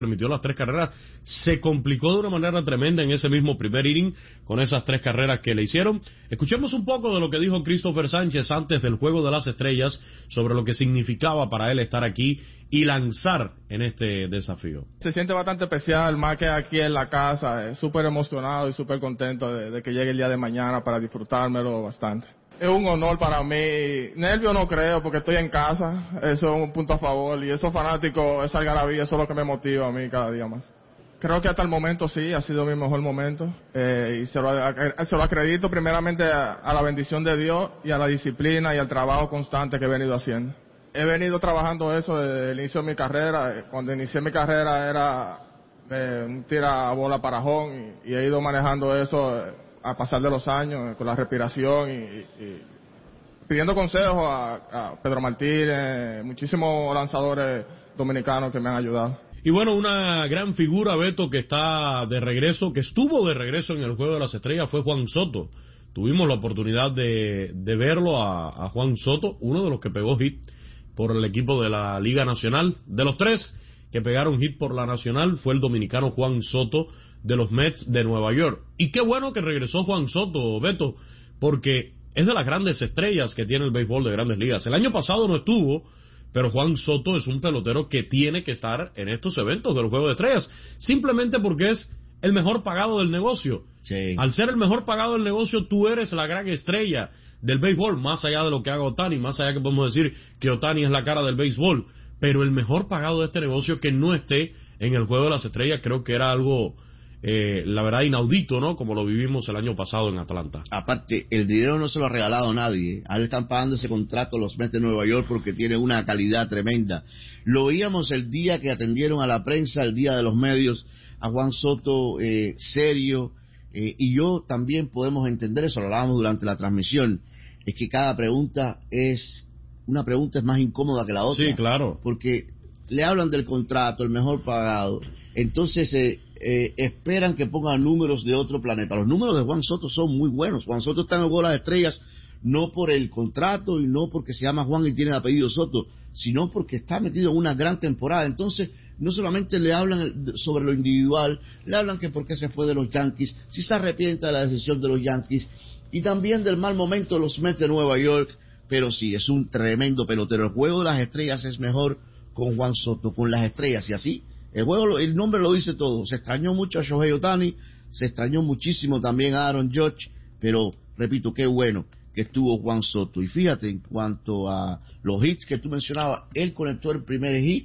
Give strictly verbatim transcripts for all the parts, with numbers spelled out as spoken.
permitió las tres carreras, se complicó de una manera tremenda en ese mismo primer inning con esas tres carreras que le hicieron. Escuchemos un poco de lo que dijo Christopher Sánchez antes del Juego de las Estrellas sobre lo que significaba para él estar aquí y lanzar en este desafío. Se siente bastante especial, más que aquí en la casa, eh, súper emocionado y súper contento de, de que llegue el día de mañana para disfrutármelo bastante. Es un honor para mí. Nervio no creo, porque estoy en casa. Eso es un punto a favor. Y esos fanáticos, esa algarabía, eso es lo que me motiva a mí cada día más. Creo que hasta el momento sí, ha sido mi mejor momento. Eh, y se lo, se lo acredito primeramente a, a la bendición de Dios y a la disciplina y al trabajo constante que he venido haciendo. He venido trabajando eso desde el inicio de mi carrera. Cuando inicié mi carrera era eh, un tira a bola para home y, y he ido manejando eso eh, a pasar de los años, con la respiración y, y, y pidiendo consejos a, a Pedro Martínez, muchísimos lanzadores dominicanos que me han ayudado. Y bueno, una gran figura, Beto, que está de regreso, que estuvo de regreso en el Juego de las Estrellas, fue Juan Soto. Tuvimos la oportunidad de, de verlo a, a Juan Soto, uno de los que pegó hit por el equipo de la Liga Nacional. De los tres que pegaron hit por la Nacional fue el dominicano Juan Soto de los Mets de Nueva York. Y qué bueno que regresó Juan Soto, Beto, porque es de las grandes estrellas que tiene el béisbol de Grandes Ligas. El año pasado no estuvo, pero Juan Soto es un pelotero que tiene que estar en estos eventos del Juego de Estrellas, simplemente porque es el mejor pagado del negocio. Sí. Al ser el mejor pagado del negocio, tú eres la gran estrella del béisbol, más allá de lo que haga Ohtani, más allá que podemos decir que Ohtani es la cara del béisbol, pero el mejor pagado de este negocio que no esté en el Juego de las Estrellas, creo que era algo, eh, la verdad, inaudito, ¿no? Como lo vivimos el año pasado en Atlanta. Aparte, el dinero no se lo ha regalado nadie. A él están pagando ese contrato los Mets de Nueva York porque tiene una calidad tremenda. Lo veíamos el día que atendieron a la prensa, el día de los medios, a Juan Soto, eh, serio, eh, y yo también podemos entender eso, lo hablábamos durante la transmisión, es que cada pregunta es, una pregunta es más incómoda que la otra. Sí, claro. Porque le hablan del contrato, el mejor pagado, entonces eh, eh, esperan que pongan números de otro planeta. Los números de Juan Soto son muy buenos. Juan Soto está en el Juego de las Estrellas no por el contrato y no porque se llama Juan y tiene el apellido Soto, sino porque está metido en una gran temporada. Entonces, no solamente le hablan sobre lo individual, le hablan que por qué se fue de los Yankees, si se arrepiente de la decisión de los Yankees, y también del mal momento de los Mets de Nueva York. Pero sí, es un tremendo pelotero. El Juego de las Estrellas es mejor con Juan Soto, con las estrellas, y así, el juego, el nombre lo dice todo. Se extrañó mucho a Shohei Ohtani, se extrañó muchísimo también a Aaron Judge, pero, repito, qué bueno que estuvo Juan Soto. Y fíjate, en cuanto a los hits que tú mencionabas, él conectó el primer hit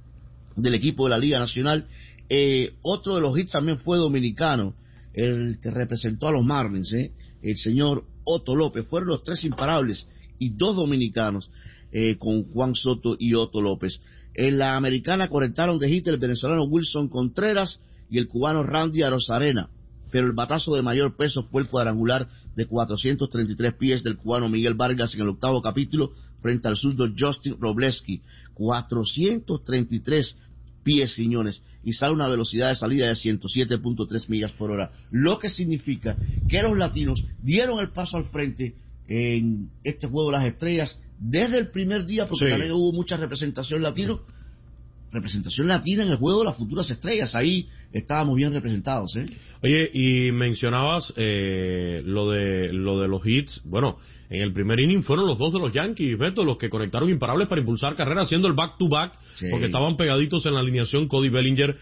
del equipo de la Liga Nacional. Eh, otro de los hits también fue dominicano, el que representó a los Marlins, eh, el señor Otto López. Fueron los tres imparables y dos dominicanos, eh, con Juan Soto y Otto López. En la americana conectaron de hit el venezolano Wilson Contreras y el cubano Randy Arozarena, pero el batazo de mayor peso fue el cuadrangular de cuatrocientos treinta y tres pies del cubano Miguel Vargas en el octavo capítulo frente al zurdo Justin Robleski. cuatrocientos treinta y tres pies, señores, y sale una velocidad de salida de ciento siete punto tres millas por hora, lo que significa que los latinos dieron el paso al frente en este Juego de las Estrellas desde el primer día, porque sí, también hubo mucha representación latino, representación latina en el Juego de las Futuras Estrellas. Ahí estábamos bien representados, ¿eh? Oye, y mencionabas eh, lo de lo de los hits. Bueno, en el primer inning fueron los dos de los Yankees, Beto, los que conectaron imparables para impulsar carreras, haciendo el back-to-back, sí, porque estaban pegaditos en la alineación Cody Bellinger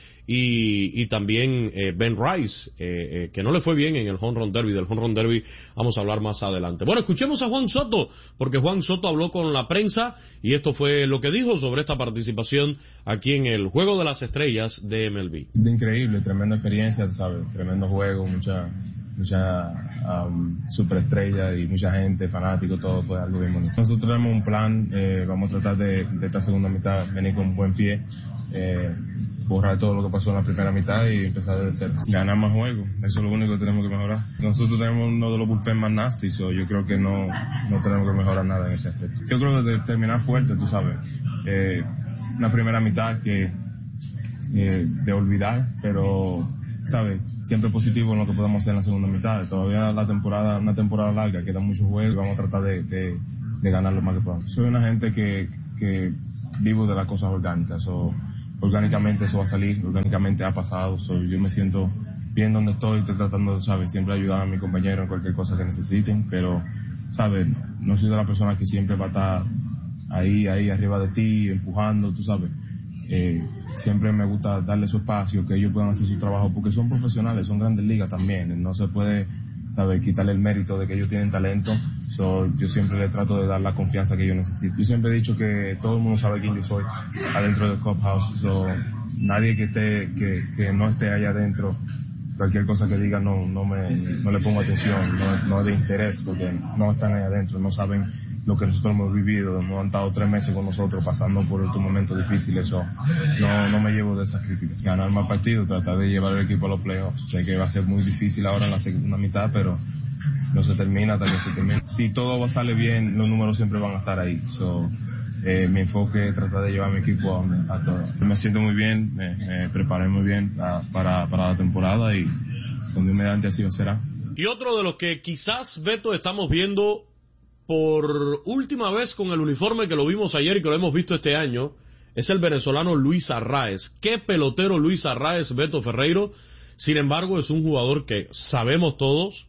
y, y también eh, Ben Rice, eh, eh, que no le fue bien en el Home Run Derby. Del Home Run Derby vamos a hablar más adelante. Bueno, escuchemos a Juan Soto, porque Juan Soto habló con la prensa y esto fue lo que dijo sobre esta participación aquí en el Juego de las Estrellas de M L B. Increíble, tremenda experiencia, ¿sabes? Tremendo juego, mucha mucha um, superestrella y mucha gente, fanáticos, todo fue algo bien bonito. Nosotros tenemos un plan, eh, vamos a tratar de, de esta segunda mitad venir con un buen pie, eh, borrar todo lo que pasó en la primera mitad y empezar desde cero. Ganar más juegos, eso es lo único que tenemos que mejorar. Nosotros tenemos uno de los bullpen más nasty, so yo creo que no, no tenemos que mejorar nada en ese aspecto. Yo creo que de terminar fuerte, tú sabes, eh, una primera mitad que eh, de olvidar, pero ¿sabes? Siempre positivo en lo que podemos hacer en la segunda mitad. Todavía la temporada, una temporada larga, quedan muchos juegos y vamos a tratar de, de, de ganar lo más que podamos. Soy una gente que, que vivo de las cosas orgánicas. So, orgánicamente eso va a salir, orgánicamente ha pasado. So, yo me siento bien donde estoy, estoy tratando, ¿sabes? Siempre ayudar a mi compañero en cualquier cosa que necesiten, pero, ¿sabes? No soy de la persona que siempre va a estar ahí, ahí arriba de ti, empujando, tú sabes. Eh, siempre me gusta darle su espacio, que ellos puedan hacer su trabajo, porque son profesionales, son grandes ligas también, no se puede, ¿sabes?, quitarle el mérito de que ellos tienen talento. So, yo siempre les trato de dar la confianza que ellos necesitan. Yo siempre he dicho que todo el mundo sabe quién yo soy adentro del clubhouse, so, nadie que esté, que, que no esté allá adentro, cualquier cosa que diga no, no me, no le pongo atención, no, no es de interés, porque no están allá adentro, no saben lo que nosotros hemos vivido, hemos estado tres meses con nosotros pasando por estos momentos difíciles. So, no, no me llevo de esas críticas. Ganar más partidos, tratar de llevar el equipo a los playoffs. Sé que va a ser muy difícil ahora en la segunda mitad, pero no se termina hasta que se termine. Si todo sale bien, los números siempre van a estar ahí. So, eh, mi enfoque es tratar de llevar a mi equipo a, a todo. Me siento muy bien, me, me preparé muy bien a, para, para la temporada y con Dios mediante así será. Y otro de los que quizás, Beto, estamos viendo por última vez con el uniforme, que lo vimos ayer y que lo hemos visto este año, es el venezolano Luis Arraez. Qué pelotero Luis Arraez, Beto Ferreiro. Sin embargo, es un jugador que sabemos todos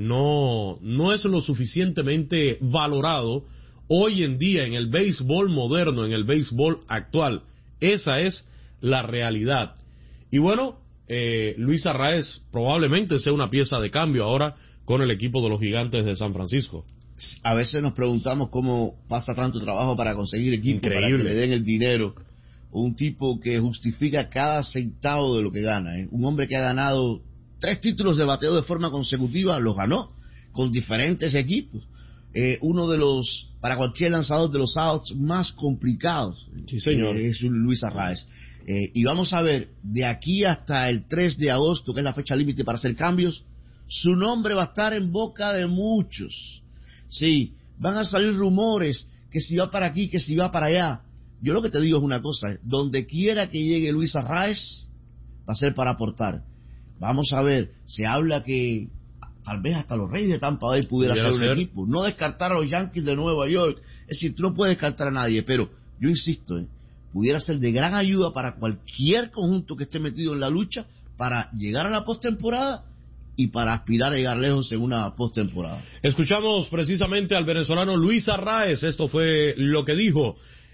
no, no es lo suficientemente valorado hoy en día en el béisbol moderno, en el béisbol actual. Esa es la realidad. Y bueno, eh, Luis Arraez probablemente sea una pieza de cambio ahora con el equipo de los Gigantes de San Francisco. A veces nos preguntamos cómo pasa tanto trabajo para conseguir equipo, Increíble. para que le den el dinero. Un tipo que justifica cada centavo de lo que gana, ¿eh? Un hombre que ha ganado tres títulos de bateo de forma consecutiva, los ganó con diferentes equipos. Eh, uno de los, para cualquier lanzador, de los outs más complicados. Sí, señor. Eh, es Luis Arraez. Eh, y vamos a ver, de aquí hasta el tres de agosto, que es la fecha límite para hacer cambios, su nombre va a estar en boca de muchos. Sí, van a salir rumores que si va para aquí, que si va para allá. Yo lo que te digo es una cosa, donde quiera que llegue Luis Arraez, va a ser para aportar. Vamos a ver, se habla que tal vez hasta los Reyes de Tampa Bay pudiera, pudiera ser un ser. equipo. No descartar a los Yankees de Nueva York. Es decir, tú no puedes descartar a nadie, pero yo insisto, eh, pudiera ser de gran ayuda para cualquier conjunto que esté metido en la lucha para llegar a la postemporada y para aspirar a llegar lejos en una postemporada. Escuchamos precisamente al venezolano Luis Arraez. Esto fue lo que dijo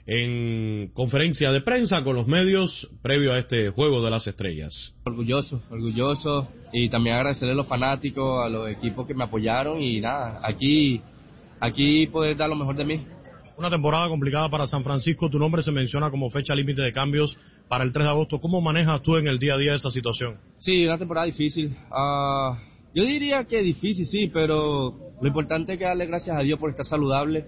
en conferencia de prensa con los medios previo a este Juego de las Estrellas. Orgulloso, orgulloso, y también agradecerle a los fanáticos, a los equipos que me apoyaron, y nada, aquí, aquí poder dar lo mejor de mí. Una temporada complicada para San Francisco, tu nombre se menciona como fecha límite de cambios para el tres de agosto. ¿Cómo manejas tú en el día a día esa situación? Sí, una temporada difícil. Uh, yo diría que difícil, sí, pero lo importante es que darle gracias a Dios por estar saludable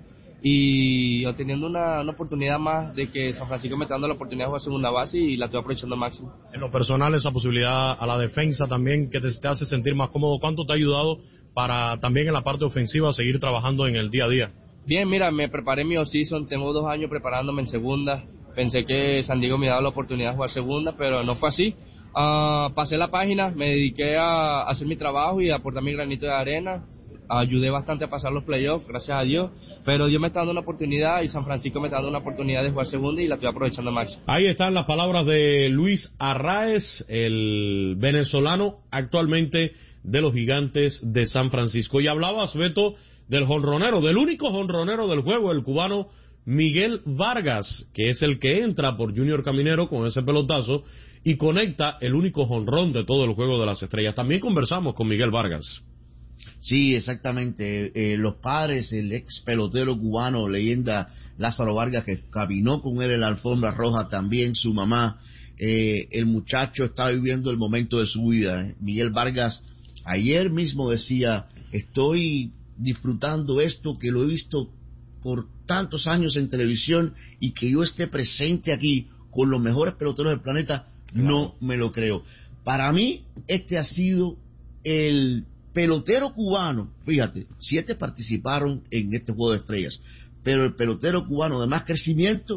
y obteniendo una, una oportunidad más de que San Francisco me está dando la oportunidad de jugar segunda base y la estoy aprovechando al máximo. En lo personal, esa posibilidad a la defensa también que te, te hace sentir más cómodo, ¿cuánto te ha ayudado para también en la parte ofensiva seguir trabajando en el día a día? Bien, mira, me preparé mi off-season, tengo dos años preparándome en segunda. Pensé que San Diego me daba la oportunidad de jugar segunda, pero no fue así. Uh, pasé la página, me dediqué a hacer mi trabajo y a aportar mi granito de arena. Ayudé bastante a pasar los playoffs, gracias a Dios, pero Dios me está dando una oportunidad y San Francisco me está dando una oportunidad de jugar segunda y la estoy aprovechando al máximo. Ahí están las palabras de Luis Arraez, el venezolano actualmente de los Gigantes de San Francisco. Y hablabas, Beto, del jonronero, del único jonronero del juego, el cubano Miguel Vargas, que es el que entra por Junior Caminero con ese pelotazo y conecta el único jonrón de todo el Juego de las Estrellas. También conversamos con Miguel Vargas. Sí, exactamente. Eh, los padres, el ex pelotero cubano, leyenda Lázaro Vargas, que caminó con él en la alfombra roja, también su mamá. Eh, el muchacho está viviendo el momento de su vida. Eh. Miguel Vargas ayer mismo decía, estoy disfrutando esto que lo he visto por tantos años en televisión y que yo esté presente aquí con los mejores peloteros del planeta, claro. No me lo creo. Para mí, este ha sido el pelotero cubano, fíjate, siete participaron en este Juego de Estrellas, pero el pelotero cubano de más crecimiento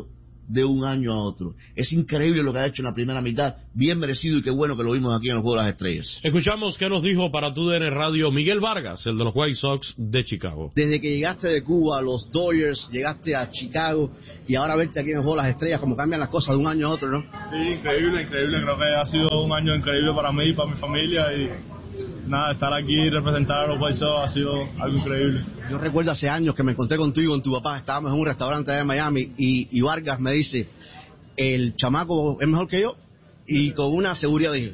de un año a otro. Es increíble lo que ha hecho en la primera mitad, bien merecido y qué bueno que lo vimos aquí en el Juego de las Estrellas. Escuchamos qué nos dijo para T U D N Radio Miguel Vargas, el de los White Sox de Chicago. Desde que llegaste de Cuba a los Dodgers, llegaste a Chicago y ahora verte aquí en el Juego de las Estrellas, como cambian las cosas de un año a otro, ¿no? Sí, increíble, increíble. Creo que ha sido un año increíble para mí y para mi familia y nada, estar aquí y representar a los White Sox ha sido algo increíble. Yo recuerdo hace años que me encontré contigo y con tu papá, estábamos en un restaurante allá en Miami y, y Vargas me dice, el chamaco es mejor que yo, y con una seguridad dije,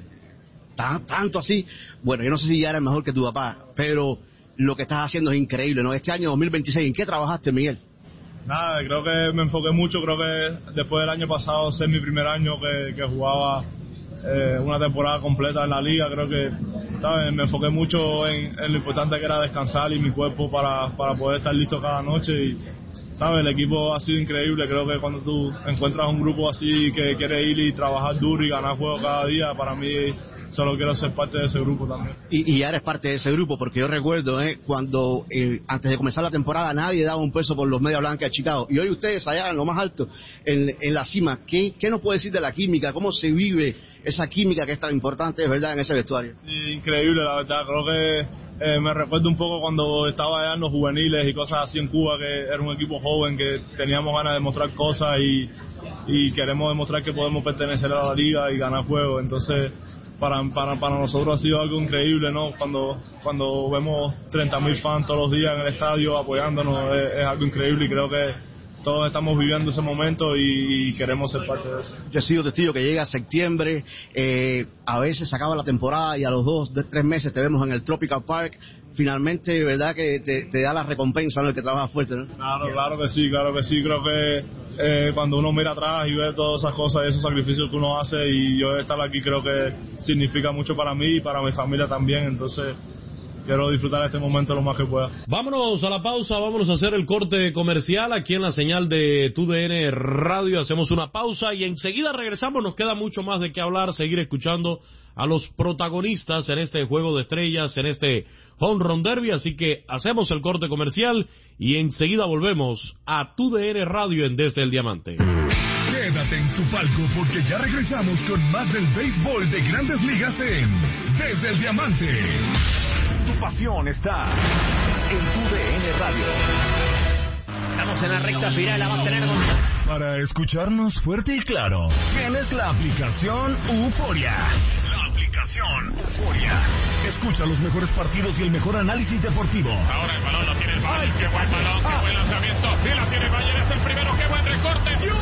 tanto así, bueno, yo no sé si ya eres mejor que tu papá, pero lo que estás haciendo es increíble, ¿no? Este año dos mil veintiséis, ¿en qué trabajaste, Miguel? Nada, creo que me enfoqué mucho, creo que después del año pasado ser mi primer año que, que jugaba eh, una temporada completa en la liga, creo que ¿sabes? Me enfoqué mucho en, en lo importante que era descansar y mi cuerpo para, para poder estar listo cada noche y ¿sabes? El equipo ha sido increíble, creo que cuando tú encuentras un grupo así que quiere ir y trabajar duro y ganar juegos cada día, para mí solo quiero ser parte de ese grupo también. Y, y ya eres parte de ese grupo, porque yo recuerdo eh, cuando eh, antes de comenzar la temporada nadie daba un peso por los Medias Blancas de Chicago, y hoy ustedes allá en lo más alto, en, en la cima, ¿qué, ¿qué nos puede decir de la química? ¿Cómo se vive esa química que es tan importante, es verdad, en ese vestuario? Sí, increíble, la verdad, creo que eh, me recuerdo un poco cuando estaba allá en los juveniles y cosas así en Cuba, que era un equipo joven, que teníamos ganas de mostrar cosas y, y queremos demostrar que podemos pertenecer a la liga y ganar juegos, entonces Para, para, para nosotros ha sido algo increíble, ¿no? Cuando, cuando vemos treinta mil fans todos los días en el estadio apoyándonos, es, es algo increíble y creo que todos estamos viviendo ese momento y, y queremos ser parte de eso. Yo he sido testigo que llega septiembre, eh, a veces se acaba la temporada y a los dos, de tres meses te vemos en el Tropical Park. Finalmente, ¿verdad? Que te, te da la recompensa, ¿no? El que trabaja fuerte, ¿no? Claro, claro que sí, claro que sí. Creo que eh, cuando uno mira atrás y ve todas esas cosas y esos sacrificios que uno hace, y yo estar aquí creo que significa mucho para mí y para mi familia también, entonces quiero disfrutar este momento lo más que pueda. Vámonos a la pausa, vámonos a hacer el corte comercial aquí en la señal de T U D N Radio. Hacemos una pausa y enseguida regresamos. Nos queda mucho más de qué hablar, seguir escuchando a los protagonistas en este Juego de Estrellas, en este Home Run Derby. Así que hacemos el corte comercial y enseguida volvemos a T U D N Radio en Desde el Diamante. Quédate en tu palco porque ya regresamos con más del béisbol de Grandes Ligas en Desde el Diamante. Tu pasión está en T U D N Radio. Estamos en la recta final, la va a tener Gonzalo. Para escucharnos fuerte y claro, tienes la aplicación Euforia. La aplicación Euforia. Escucha los mejores partidos y el mejor análisis deportivo. Ahora el balón lo tiene el Valle. Qué buen balón, qué buen lanzamiento. Y la tiene Valle, es el primero, qué buen recorte. ¡Dios!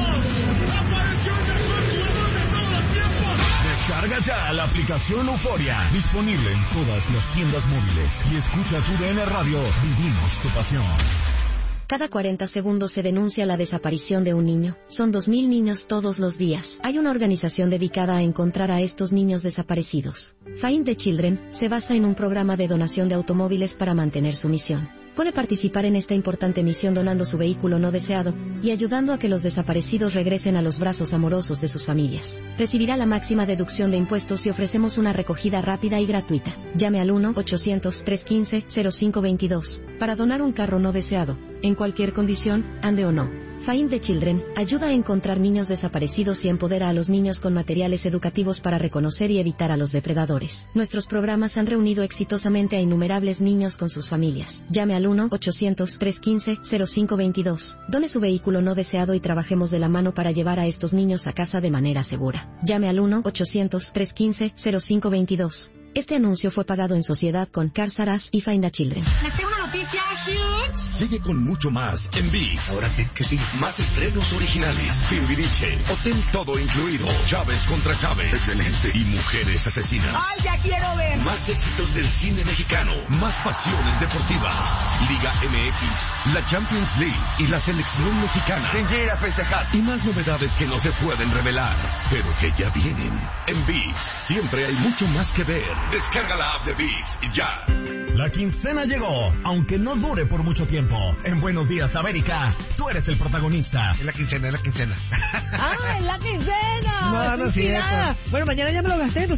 ¡Apareció el mejor jugador de todos los tiempos! Descarga ya la aplicación Euforia. Disponible en todas las tiendas móviles. Y escucha T U D N Radio. Vivimos tu pasión. Cada cuarenta segundos se denuncia la desaparición de un niño. Son dos mil niños todos los días. Hay una organización dedicada a encontrar a estos niños desaparecidos. Find the Children se basa en un programa de donación de automóviles para mantener su misión. Puede participar en esta importante misión donando su vehículo no deseado y ayudando a que los desaparecidos regresen a los brazos amorosos de sus familias. Recibirá la máxima deducción de impuestos si ofrecemos una recogida rápida y gratuita. Llame al uno ochocientos, trescientos quince, cero cinco veintidós para donar un carro no deseado, en cualquier condición, ande o no. Find the Children ayuda a encontrar niños desaparecidos y empodera a los niños con materiales educativos para reconocer y evitar a los depredadores. Nuestros programas han reunido exitosamente a innumerables niños con sus familias. Llame al uno ochocientos, trescientos quince, cero cinco veintidós. Done su vehículo no deseado y trabajemos de la mano para llevar a estos niños a casa de manera segura. Llame al uno ochocientos, trescientos quince, cero cinco veintidós. Este anuncio fue pagado en sociedad con Cars R Us y Find the Children. Les tengo una noticia huge. Sigue con mucho más en ViX. Ahora que, que sí. Más estrenos originales. Timbiriche. Hotel todo incluido. Chávez contra Chávez. Excelente. Y mujeres asesinas. ¡Ay, ya quiero ver! Más éxitos del cine mexicano. Más pasiones deportivas. Liga M X. La Champions League. Y la selección mexicana. ¿Quién quiere ir a festejar? Y más novedades que no se pueden revelar, pero que ya vienen. En ViX siempre hay mucho más que ver. Descarga la app de ViX y ya. La quincena llegó, aunque no dure por mucho tiempo. En Buenos Días, América, tú eres el protagonista. Es la quincena, es la quincena. ¡Ah, es la quincena! No, no es cierto. Bueno, mañana ya me lo gasté, entonces mañana...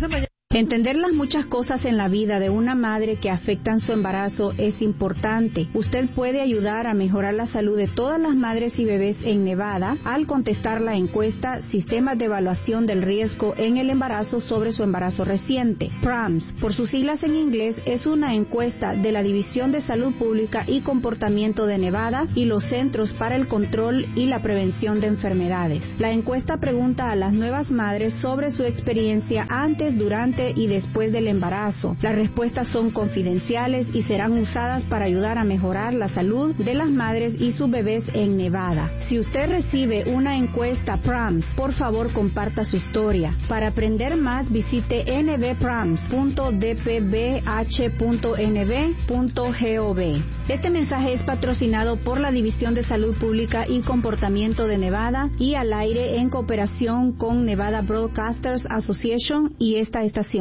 Entender las muchas cosas en la vida de una madre que afectan su embarazo es importante. Usted puede ayudar a mejorar la salud de todas las madres y bebés en Nevada al contestar la encuesta Sistemas de Evaluación del Riesgo en el Embarazo sobre su embarazo reciente. P R A M S, por sus siglas en inglés, es una encuesta de la División de Salud Pública y Comportamiento de Nevada y los Centros para el Control y la Prevención de Enfermedades. La encuesta pregunta a las nuevas madres sobre su experiencia antes, durante y después del embarazo. Las respuestas son confidenciales y serán usadas para ayudar a mejorar la salud de las madres y sus bebés en Nevada. Si usted recibe una encuesta P R A M S, por favor comparta su historia. Para aprender más, visite n b prams punto d p b h punto n b punto gov. Este mensaje es patrocinado por la División de Salud Pública y Comportamiento de Nevada y al aire en cooperación con Nevada Broadcasters Association y esta estación.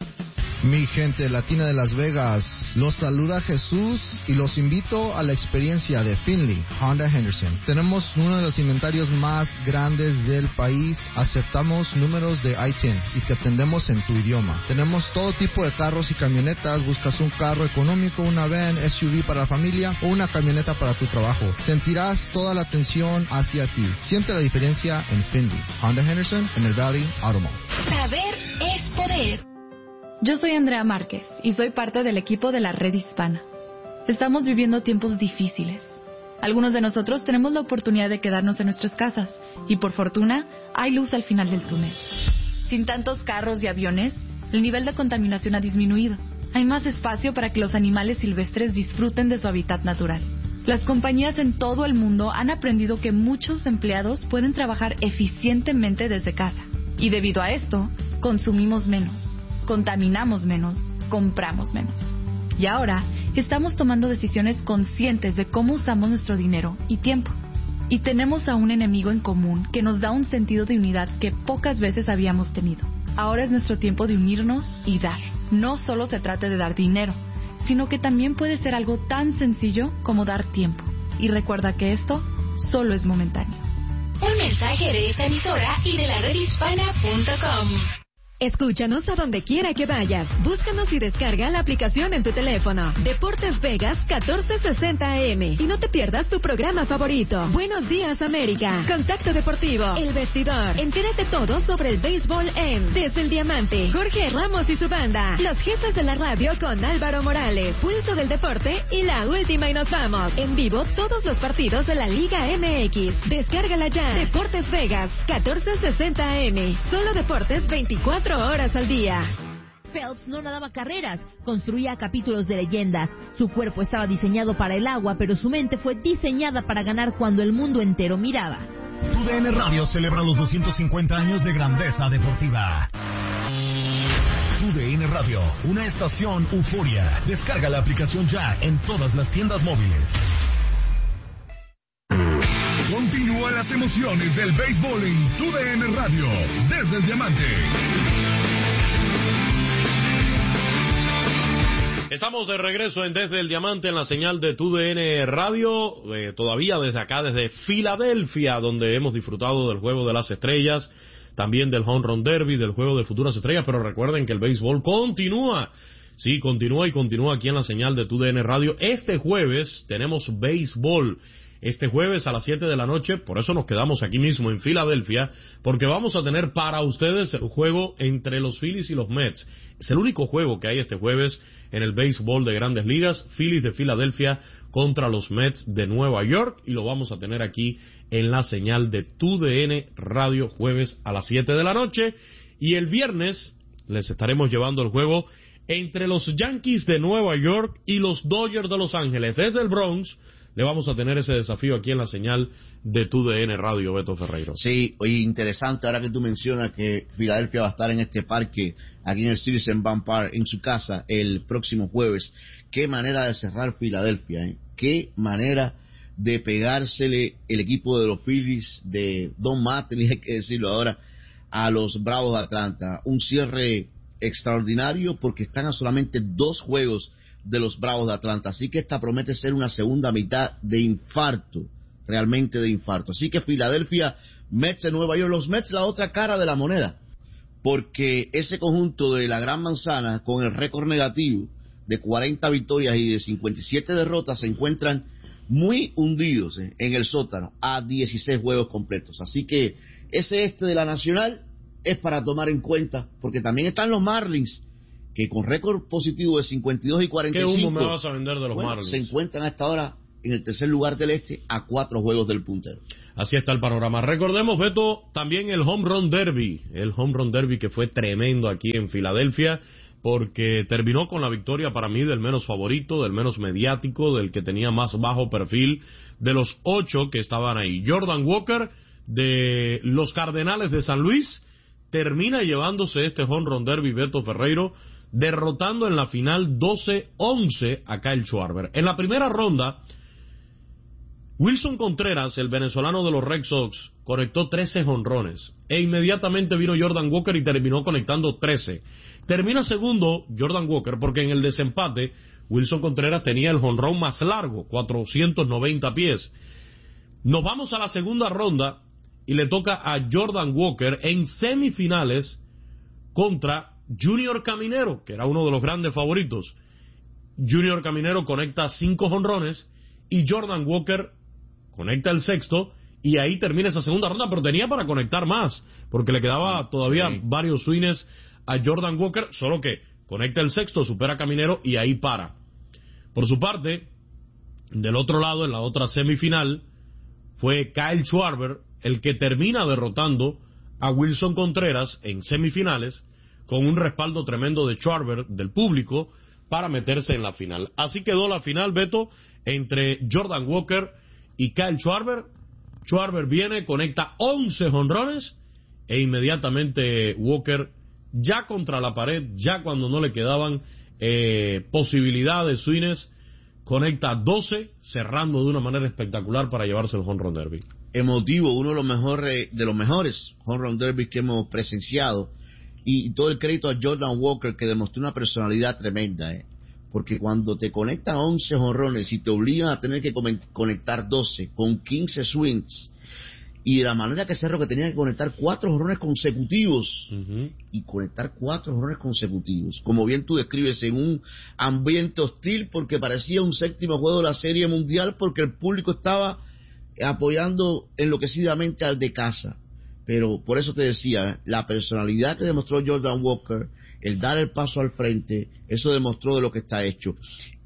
Mi gente latina de Las Vegas, los saluda Jesús y los invito a la experiencia de Finley Honda Henderson. Tenemos uno de los inventarios más grandes del país, aceptamos números de I T I N y te atendemos en tu idioma. Tenemos todo tipo de carros y camionetas, buscas un carro económico, una van, S U V para la familia o una camioneta para tu trabajo. Sentirás toda la atención hacia ti. Siente la diferencia en Finley Honda Henderson en el Valley Automall. Saber es poder. Yo soy Andrea Márquez y soy parte del equipo de la Red Hispana. Estamos viviendo tiempos difíciles. Algunos de nosotros tenemos la oportunidad de quedarnos en nuestras casas y por fortuna hay luz al final del túnel. Sin tantos carros y aviones, el nivel de contaminación ha disminuido. Hay más espacio para que los animales silvestres disfruten de su hábitat natural. Las compañías en todo el mundo han aprendido que muchos empleados pueden trabajar eficientemente desde casa. Y debido a esto, consumimos menos. Contaminamos menos, compramos menos. Y ahora estamos tomando decisiones conscientes de cómo usamos nuestro dinero y tiempo. Y tenemos a un enemigo en común que nos da un sentido de unidad que pocas veces habíamos tenido. Ahora es nuestro tiempo de unirnos y dar. No solo se trata de dar dinero, sino que también puede ser algo tan sencillo como dar tiempo. Y recuerda que esto solo es momentáneo. Un mensaje de esta emisora y de la red hispana punto com. Escúchanos a donde quiera que vayas. Búscanos y descarga la aplicación en tu teléfono. Deportes Vegas catorce sesenta A M. Y no te pierdas tu programa favorito. Buenos días, América. Contacto Deportivo. El Vestidor. Entérate todo sobre el béisbol en Desde el Diamante. Jorge Ramos y su banda. Los jefes de la radio con Álvaro Morales. Pulso del Deporte y la última y nos vamos. En vivo todos los partidos de la Liga M X. Descárgala ya. Deportes Vegas catorce sesenta A M. Solo deportes veinticuatro horas al día. Phelps no nadaba carreras, construía capítulos de leyenda. Su cuerpo estaba diseñado para el agua, pero su mente fue diseñada para ganar cuando el mundo entero miraba. Tu D N Radio celebra los doscientos cincuenta años de grandeza deportiva. Tu D N Radio, una estación euforia. Descarga la aplicación ya en todas las tiendas móviles. Continúan las emociones del béisbol en Tu D N Radio, desde el Diamante. Estamos de regreso en Desde el Diamante en la señal de Tu D N Radio, eh, todavía desde acá, desde Filadelfia, donde hemos disfrutado del Juego de las Estrellas, también del Home Run Derby, del Juego de Futuras Estrellas, pero recuerden que el béisbol continúa. Sí, continúa y continúa aquí en la señal de Tu D N Radio. Este jueves tenemos béisbol. Este jueves a las siete de la noche, por eso nos quedamos aquí mismo en Filadelfia, porque vamos a tener para ustedes el juego entre los Phillies y los Mets. Es el único juego que hay este jueves en el béisbol de Grandes Ligas, Phillies de Filadelfia contra los Mets de Nueva York, y lo vamos a tener aquí en la señal de Tu D N Radio jueves a las siete de la noche, y el viernes les estaremos llevando el juego entre los Yankees de Nueva York y los Dodgers de Los Ángeles. Desde el Bronx le vamos a tener ese desafío aquí en la señal de Tu D N Radio, Beto Ferreiro. Sí, oye, interesante ahora que tú mencionas que Filadelfia va a estar en este parque, aquí en el Citizen Bank Park, en su casa, el próximo jueves. Qué manera de cerrar Filadelfia, ¿eh? Qué manera de pegársele el equipo de los Phillies, de Don Mattingly, hay que decirlo ahora, a los Bravos de Atlanta. Un cierre extraordinario porque están a solamente dos juegos de los Bravos de Atlanta, así que esta promete ser una segunda mitad de infarto, realmente de infarto. Así que Filadelfia, Mets de Nueva York, los Mets la otra cara de la moneda, porque ese conjunto de la Gran Manzana, con el récord negativo de cuarenta victorias y de cincuenta y siete derrotas, se encuentran muy hundidos eh, en el sótano a dieciséis juegos completos. Así que ese este de la Nacional es para tomar en cuenta, porque también están los Marlins, que con récord positivo de cincuenta y dos y cuarenta y cinco, ¿qué humo me vas a vender de los bueno, Marlins? Se encuentran a esta hora en el tercer lugar del este a cuatro juegos del puntero. Así está el panorama. Recordemos, Beto, también el Home Run Derby, el Home Run Derby que fue tremendo aquí en Filadelfia, porque terminó con la victoria para mí del menos favorito, del menos mediático, del que tenía más bajo perfil, de los ocho que estaban ahí. Jordan Walker, de los Cardenales de San Luis, termina llevándose este Home Run Derby, Beto Ferreiro, derrotando en la final doce once a Kyle Schwarber. En la primera ronda, Wilson Contreras, el venezolano de los Red Sox, conectó trece jonrones, e inmediatamente vino Jordan Walker y terminó conectando trece. Termina segundo Jordan Walker porque en el desempate Wilson Contreras tenía el jonrón más largo, cuatrocientos noventa pies. Nos vamos a la segunda ronda y le toca a Jordan Walker en semifinales contra Junior Caminero, que era uno de los grandes favoritos. Junior Caminero conecta cinco jonrones y Jordan Walker conecta el sexto, y ahí termina esa segunda ronda, pero tenía para conectar más, porque le quedaba todavía sí. varios swings a Jordan Walker, solo que conecta el sexto, supera a Caminero y ahí para. Por su parte, del otro lado, en la otra semifinal, fue Kyle Schwarber el que termina derrotando a Wilson Contreras en semifinales, con un respaldo tremendo de Schwarber, del público, para meterse en la final. Así quedó la final, Beto, entre Jordan Walker y Kyle Schwarber. Schwarber viene, conecta once jonrones, e inmediatamente Walker, ya contra la pared, ya cuando no le quedaban eh, posibilidades, swings, conecta doce, cerrando de una manera espectacular para llevarse el Home Run Derby. Emotivo, uno de los mejores, de los mejores Home Run Derby que hemos presenciado, y todo el crédito a Jordan Walker, que demostró una personalidad tremenda, eh. porque cuando te conectan once jonrones y te obligan a tener que conectar doce con quince swings, y de la manera que Cerro, que tenía que conectar cuatro jonrones consecutivos, uh-huh. y conectar cuatro jonrones consecutivos, como bien tú describes, en un ambiente hostil, porque parecía un séptimo juego de la Serie Mundial, porque el público estaba apoyando enloquecidamente al de casa. Pero por eso te decía, la personalidad que demostró Jordan Walker, el dar el paso al frente, eso demostró de lo que está hecho.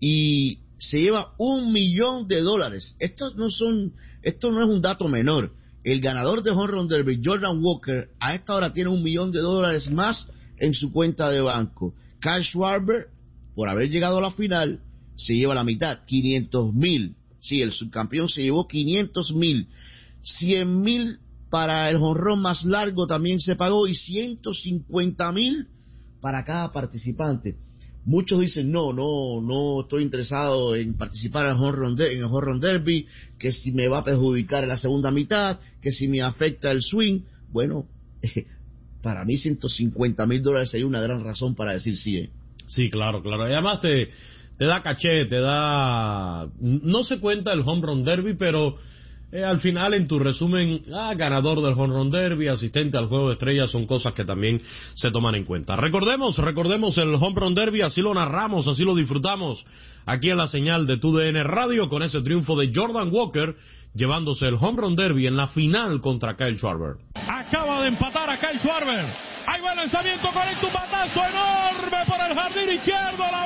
Y se lleva un millón de dólares. Esto no son, esto no es un dato menor. El ganador de Home Run Derby, Jordan Walker, a esta hora tiene un millón de dólares más en su cuenta de banco. Kyle Schwarber, por haber llegado a la final, se lleva la mitad, quinientos mil. Sí, el subcampeón se llevó quinientos mil. cien mil para el jonrón más largo también se pagó, y ciento cincuenta mil para cada participante. Muchos dicen, no, no, no estoy interesado en participar en el Home Run, de, en el Home Run Derby, que si me va a perjudicar en la segunda mitad, que si me afecta el swing. Bueno, eh, para mí ciento cincuenta mil dólares sería una gran razón para decir sí. Eh. Sí, claro, claro. Y además te, te da caché, te da... No se cuenta el Home Run Derby, pero... Eh, al final, en tu resumen, ah, ganador del Home Run Derby, asistente al Juego de Estrellas, son cosas que también se toman en cuenta. Recordemos, recordemos el Home Run Derby, así lo narramos, así lo disfrutamos, aquí en la señal de Tu D N Radio, con ese triunfo de Jordan Walker, llevándose el Home Run Derby en la final contra Kyle Schwarber. Acaba de empatar a Kyle Schwarber. Ahí va el lanzamiento, conecta un batazo enorme por el jardín izquierdo, la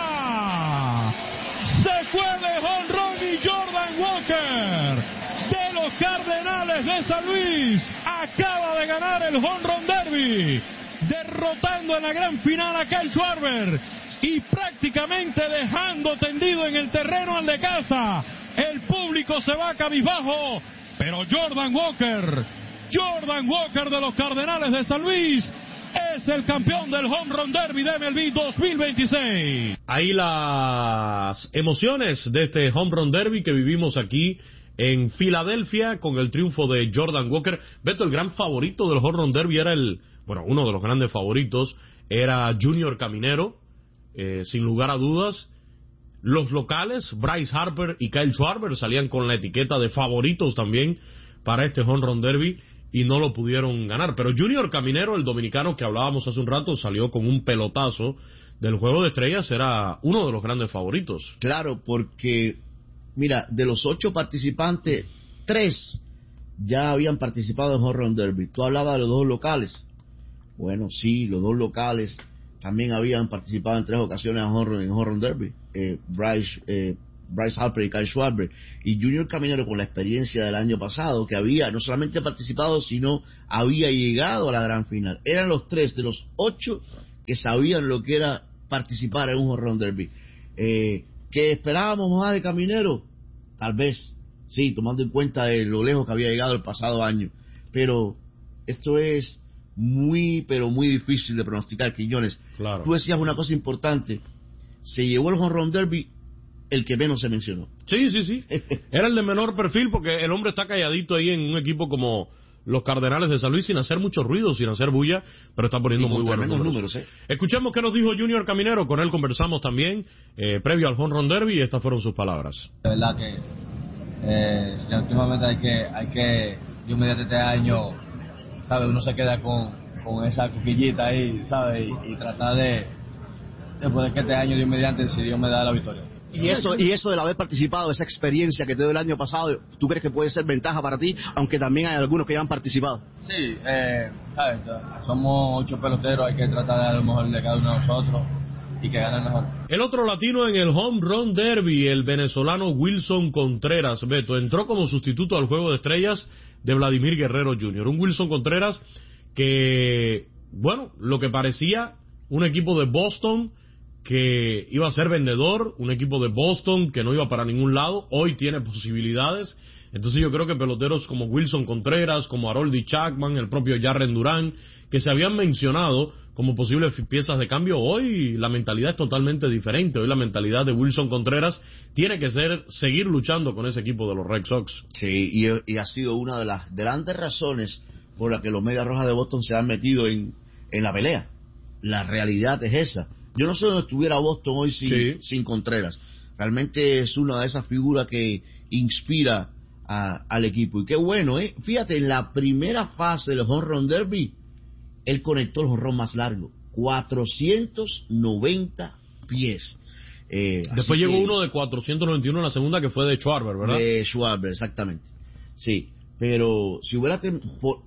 bola. Se fue de home run y Jordan Walker, de los Cardenales de San Luis, acaba de ganar el Home Run Derby, derrotando en la gran final a Kyle Schwarber y prácticamente dejando tendido en el terreno al de casa. El público se va cabizbajo, pero Jordan Walker, Jordan Walker de los Cardenales de San Luis, es el campeón del Home Run Derby de M L B dos mil veintiséis. Ahí las emociones de este Home Run Derby que vivimos aquí en Filadelfia con el triunfo de Jordan Walker. Beto, el gran favorito del Home Run Derby era el, bueno, uno de los grandes favoritos era Junior Caminero, eh, sin lugar a dudas. Los locales, Bryce Harper y Kyle Schwarber, salían con la etiqueta de favoritos también para este Home Run Derby. y no lo pudieron ganar. Pero Junior Caminero, el dominicano que hablábamos hace un rato, salió con un pelotazo del Juego de Estrellas, era uno de los grandes favoritos. Claro, porque, mira, de los ocho participantes, tres ya habían participado en Home Run Derby. Tú hablabas de los dos locales. Bueno, sí, los dos locales también habían participado en tres ocasiones en Home Run, en Home Run Derby. Eh, Bryce, eh, Bryce Harper y Kyle Schwarber. Y Junior Caminero, con la experiencia del año pasado, que había no solamente participado, sino había llegado a la gran final. Eran los tres de los ocho que sabían lo que era participar en un Home Run Derby. Eh, ¿Que esperábamos más de Caminero? Tal vez, sí, tomando en cuenta de lo lejos que había llegado el pasado año. Pero esto es muy, pero muy difícil de pronosticar, Quiñones. Claro. Tú decías una cosa importante. Se llevó el Home Run Derby el que menos se mencionó. Sí, sí, sí. Era el de menor perfil porque el hombre está calladito ahí en un equipo como los Cardenales de San Luis, sin hacer mucho ruido, sin hacer bulla, pero está poniendo muy buenos números. números ¿eh? Escuchemos qué nos dijo Junior Caminero, con él conversamos también, eh, previo al Home Run Derby, y estas fueron sus palabras. De verdad que eh, últimamente hay que, hay que, yo mediante este año, ¿sabes? Uno se queda con, con esa coquillita ahí, ¿sabes? Y, y tratar de, después de que este año, Dios mediante, si Dios me da la victoria. Y eso, y eso del haber participado, esa experiencia que te dio el año pasado, ¿tú crees que puede ser ventaja para ti? Aunque también hay algunos que ya han participado. Sí, eh, ¿sabes? Somos ocho peloteros, hay que tratar de dar lo mejor de cada uno de nosotros y que gane el mejor. El otro latino en el Home Run Derby, el venezolano Wilson Contreras, Beto, entró como sustituto al Juego de Estrellas de Vladimir Guerrero junior Un Wilson Contreras que, bueno, lo que parecía un equipo de Boston que iba a ser vendedor, un equipo de Boston que no iba para ningún lado, hoy tiene posibilidades. Entonces yo creo que peloteros como Wilson Contreras, como Harold Chapman, el propio Jarren Duran, que se habían mencionado como posibles piezas de cambio, hoy la mentalidad es totalmente diferente. Hoy la mentalidad de Wilson Contreras tiene que ser seguir luchando con ese equipo de los Red Sox. Sí, y, y ha sido una de las grandes razones por la que los Medias Rojas de Boston se han metido en, en la pelea. La realidad es esa. Yo no sé dónde estuviera Boston hoy sin, sí. sin Contreras. Realmente es una de esas figuras que inspira a, al equipo. Y qué bueno, ¿eh? Fíjate, en la primera fase del Home Run Derby, él conectó el jonrón más largo, cuatrocientos noventa pies. Eh, Después llegó que, uno de cuatrocientos noventa y uno en la segunda, que fue de Schwarber, ¿verdad? De Schwarber, exactamente. Sí, pero si hubiera... Ter, por,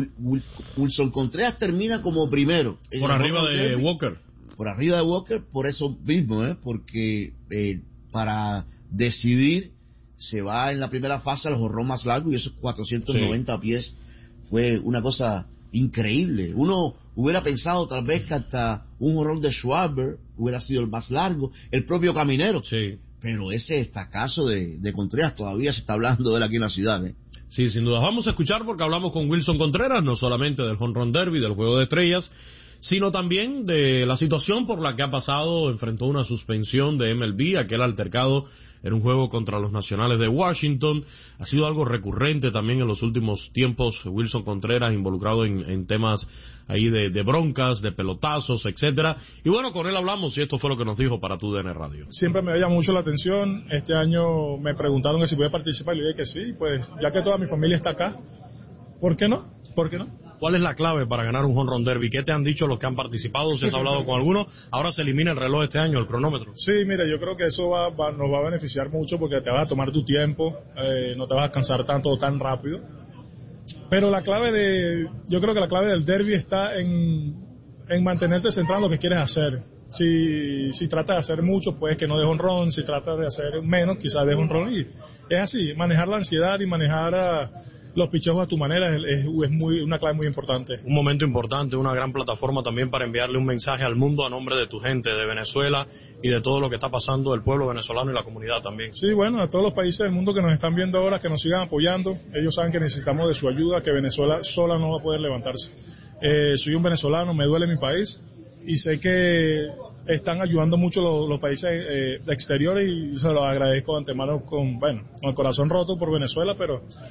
Wilson Contreras termina como primero. Por arriba de Derby, Walker. Por arriba de Walker, por eso mismo, ¿eh? Porque eh, para decidir se va en la primera fase al jonrón más largo, y esos cuatrocientos noventa sí. pies fue una cosa increíble. Uno hubiera pensado tal vez que hasta un jonrón de Schwarber hubiera sido el más largo, el propio Caminero. Sí. Pero ese estacazo de, de Contreras todavía se está hablando de él aquí en la ciudad, ¿eh? Sí, sin duda. Vamos a escuchar porque hablamos con Wilson Contreras, no solamente del Home Run Derby, del Juego de Estrellas, sino también de la situación por la que ha pasado. Enfrentó una suspensión de M L B, aquel altercado en un juego contra los Nacionales de Washington. Ha sido algo recurrente también en los últimos tiempos, Wilson Contreras involucrado en, en temas ahí de, de broncas, de pelotazos, etcétera. Y bueno, con él hablamos y esto fue lo que nos dijo para Tu D N Radio. Siempre me llama mucho la atención. Este año me preguntaron que si podía participar y le dije que sí, pues ya que toda mi familia está acá, ¿por qué no? ¿Por qué no? ¿Cuál es la clave para ganar un Home Run Derby? ¿Qué te han dicho los que han participado? ¿Si has hablado con algunos? Ahora se elimina el reloj este año, el cronómetro. Sí, mira, yo creo que eso va, va, nos va a beneficiar mucho porque te vas a tomar tu tiempo, eh, no te vas a cansar tanto tan rápido. Pero la clave de, yo creo que la clave del derby está en, en mantenerte centrado en lo que quieres hacer. Si, si tratas de hacer mucho, pues que no des honrón. Si tratas de hacer menos, quizás des honrón. Y es así, manejar la ansiedad y manejar a los picheos a tu manera es, es muy una clave muy importante. Un momento importante, una gran plataforma también para enviarle un mensaje al mundo a nombre de tu gente, de Venezuela y de todo lo que está pasando el pueblo venezolano y la comunidad también. Sí, bueno, a todos los países del mundo que nos están viendo ahora, que nos sigan apoyando. Ellos saben que necesitamos de su ayuda, que Venezuela sola no va a poder levantarse. Eh, soy un venezolano, me duele mi país y sé que están ayudando mucho los, los países eh, exteriores y se los agradezco de antemano con, bueno, con el corazón roto por Venezuela, pero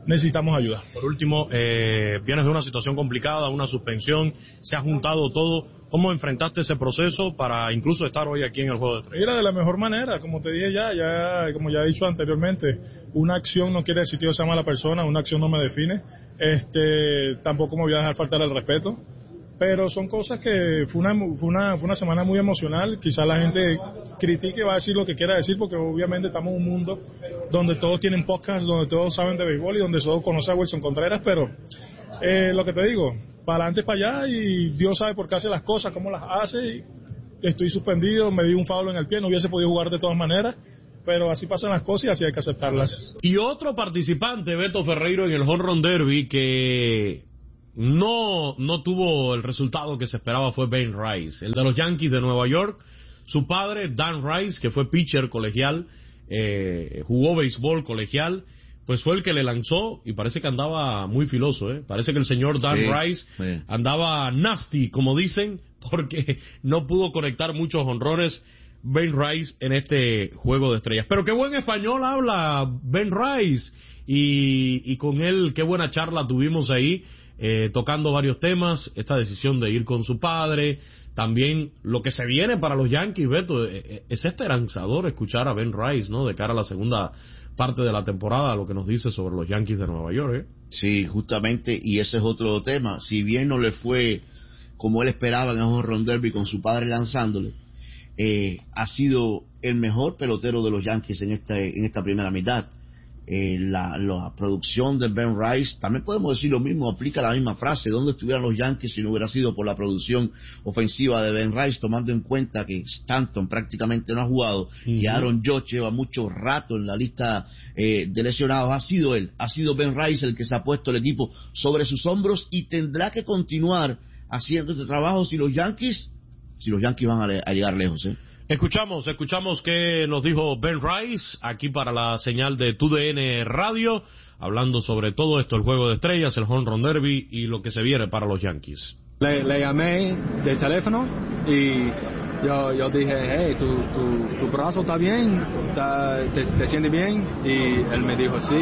necesitamos ayuda. Por último, eh, vienes de una situación complicada, una suspensión, se ha juntado todo. ¿Cómo enfrentaste ese proceso para incluso estar hoy aquí en el Juego de Estrellas? Era de la mejor manera, como te dije ya, ya como ya he dicho anteriormente, una acción no quiere decir que yo sea mala persona, una acción no me define, este, tampoco me voy a dejar faltar el respeto, pero son cosas que fue una, fue una, fue una semana muy emocional. Quizás la gente critique y va a decir lo que quiera decir, porque obviamente estamos en un mundo donde todos tienen podcasts, donde todos saben de béisbol y donde todos conocen a Wilson Contreras, pero eh, lo que te digo, para adelante para allá, y Dios sabe por qué hace las cosas, cómo las hace. Estoy suspendido, me di un foul en el pie, no hubiese podido jugar de todas maneras, pero así pasan las cosas y así hay que aceptarlas. Y otro participante, Beto Ferreiro, en el Home Run Derby, que no, no tuvo el resultado que se esperaba, fue Ben Rice, el de los Yankees de Nueva York. Su padre, Dan Rice, que fue pitcher colegial, eh, jugó béisbol colegial, pues fue el que le lanzó, y parece que andaba muy filoso, ¿eh? Parece que el señor Dan sí, Rice sí. andaba nasty, como dicen, porque no pudo conectar muchos honrones Ben Rice en este Juego de Estrellas. Pero qué buen español habla Ben Rice, y, y con él qué buena charla tuvimos ahí, eh, tocando varios temas, esta decisión de ir con su padre, también lo que se viene para los Yankees. Beto, es esperanzador escuchar a Ben Rice, ¿no?, de cara a la segunda parte de la temporada, lo que nos dice sobre los Yankees de Nueva York, ¿eh? Sí, justamente, y ese es otro tema. Si bien no le fue como él esperaba en el Home Run Derby con su padre lanzándole, eh, ha sido el mejor pelotero de los Yankees en esta, en esta primera mitad. Eh, la, la producción de Ben Rice, también podemos decir lo mismo, aplica la misma frase: ¿dónde estuvieran los Yankees si no hubiera sido por la producción ofensiva de Ben Rice? Tomando en cuenta que Stanton prácticamente no ha jugado, uh-huh. y Aaron Judge lleva mucho rato en la lista eh, de lesionados. Ha sido él, ha sido Ben Rice el que se ha puesto el equipo sobre sus hombros, y tendrá que continuar haciendo este trabajo si los Yankees si los Yankees van a, le, a llegar lejos, ¿eh? Escuchamos, escuchamos qué nos dijo Ben Rice aquí para la señal de T U D N Radio, hablando sobre todo esto, el Juego de Estrellas, el Home Run Derby y lo que se viene para los Yankees. Le, le llamé de teléfono y yo, yo dije, hey, ¿tu, tu, tu brazo está bien? ¿Está, te, ¿Te sientes bien? Y él me dijo sí,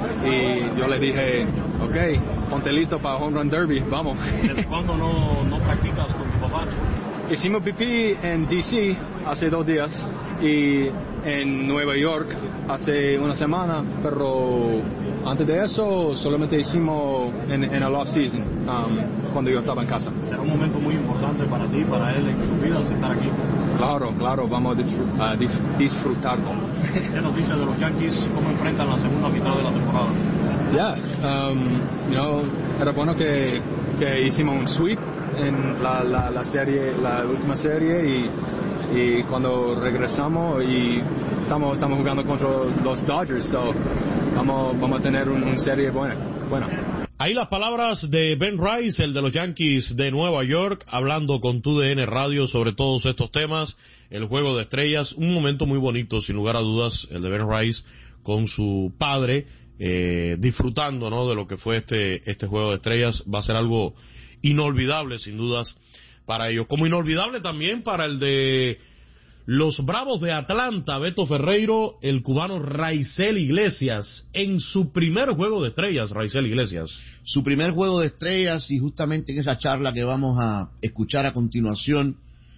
y yo le dije, ok, ponte listo para Home Run Derby, vamos. ¿Desde cuándo no, no practicas con tu papá? Hicimos pipí en D C hace dos días y en Nueva York hace una semana, pero antes de eso solamente hicimos en, en el off-season, um, cuando yo estaba en casa. ¿Será un momento muy importante para ti, para él en su vida, estar aquí? Claro, claro, vamos a disfr- uh, dis- disfrutarlo. ¿Qué noticias de los Yankees? ¿Cómo enfrentan la segunda mitad de la temporada? Ya, yeah, um, you know, era bueno que, que hicimos un sweep en la, la, la serie, la última serie, y, y cuando regresamos y estamos estamos jugando contra los Dodgers, so vamos vamos a tener una un serie buena, buena. Ahí las palabras de Ben Rice, el de los Yankees de Nueva York, hablando con T U D N Radio sobre todos estos temas, el Juego de Estrellas, un momento muy bonito, sin lugar a dudas, el de Ben Rice con su padre, eh, disfrutando, ¿no?, de lo que fue este este Juego de Estrellas. Va a ser algo inolvidable, sin dudas, para ellos. Como inolvidable también para el de los Bravos de Atlanta, Beto Ferreiro, el cubano Raisel Iglesias, en su primer Juego de Estrellas, Raisel Iglesias. Su primer Juego de Estrellas, y justamente en esa charla que vamos a escuchar a continuación,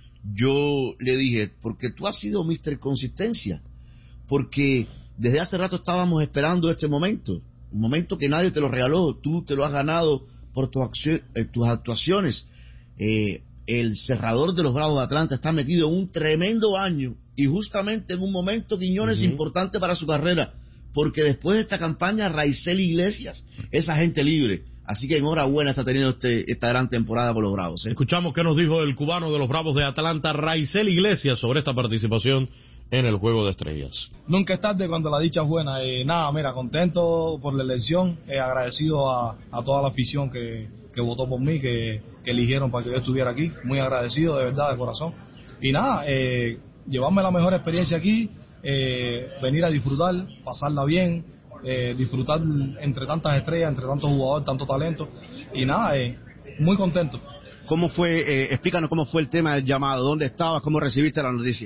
yo le dije, porque tú has sido mister Consistencia, porque desde hace rato estábamos esperando este momento, un momento que nadie te lo regaló, tú te lo has ganado por tu acción, eh, tus actuaciones. Eh, el cerrador de los Bravos de Atlanta está metido en un tremendo año, y justamente en un momento, Quiñones, uh-huh. importante para su carrera, porque después de esta campaña, Raisel Iglesias es agente libre. Así que enhorabuena, está teniendo este, esta gran temporada con los Bravos, ¿eh? Escuchamos qué nos dijo el cubano de los Bravos de Atlanta, Raisel Iglesias, sobre esta participación en el Juego de Estrellas. Nunca es tarde cuando la dicha es buena. Eh, nada, mira, contento por la elección, eh, agradecido a, a toda la afición que, que votó por mí, que, que eligieron para que yo estuviera aquí, muy agradecido, de verdad, de corazón. Y nada, eh, llevarme la mejor experiencia aquí, eh, venir a disfrutar, pasarla bien, eh, disfrutar entre tantas estrellas, entre tantos jugadores, tanto talento, y nada, eh, muy contento. ¿Cómo fue, eh, explícanos cómo fue el tema del llamado, dónde estabas, cómo recibiste la noticia?